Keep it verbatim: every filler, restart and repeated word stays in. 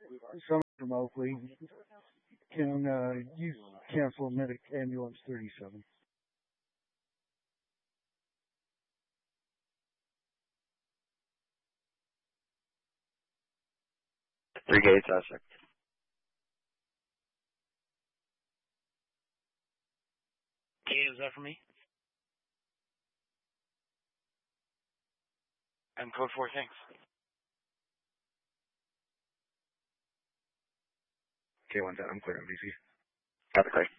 Someone from Oakley. Can uh, you cancel medic ambulance thirty-seven? Three gates, Essex. Kate, is that for me? I'm code four, thanks. K one ten, I'm clear on B C. Got the clear.